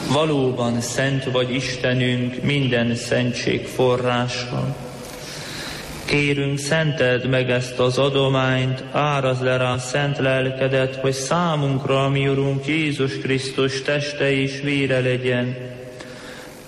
Valóban szent vagy Istenünk, minden szentség forrása. Kérünk, szenteld meg ezt az adományt, árazd le rá szent lelkedet, hogy számunkra, mi Urunk Jézus Krisztus teste és vére legyen,